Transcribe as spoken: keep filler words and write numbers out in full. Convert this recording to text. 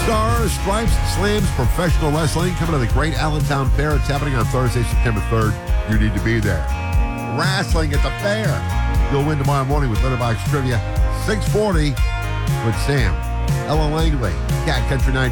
Stars, Stripes, Slams, Professional Wrestling coming to the Great Allentown Fair. It's happening on Thursday, September third. You need to be there. Wrestling at the fair. You'll win tomorrow morning with Letterbox Trivia. six forty with Sam. Ella Langley, Cat Country ninety.